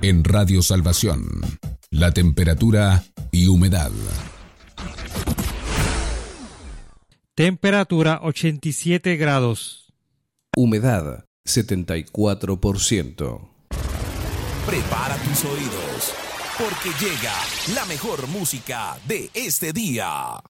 En Radio Salvación, la temperatura y humedad. Temperatura 87 grados. Humedad 74%. Prepara tus oídos, porque llega la mejor música de este día.